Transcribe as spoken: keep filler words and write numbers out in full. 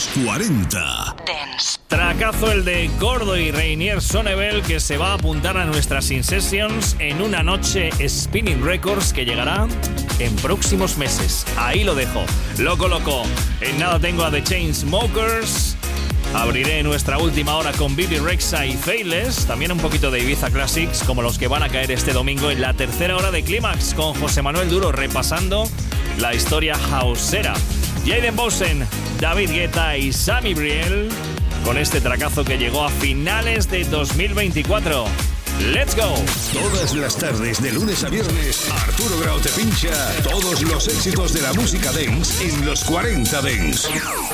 Los cuarenta Dance. Tracazo el de Gordo y Rainier Sonnebel, que se va a apuntar a nuestras In Sessions en una noche Spinning Records que llegará en próximos meses. Ahí lo dejo. Loco, loco. En nada tengo a The Chainsmokers. Abriré nuestra última hora con Bibi Rexha y Faithless. También un poquito de Ibiza Classics, como los que van a caer este domingo en la tercera hora de Clímax, con José Manuel Duro repasando la historia houseera. Jaden Bosen, David Guetta y Sammy Briel con este tracazo que llegó a finales de dos mil veinticuatro. ¡Let's go! Todas las tardes, de lunes a viernes, Arturo Grau te pincha todos los éxitos de la música dance en Los cuarenta Dance.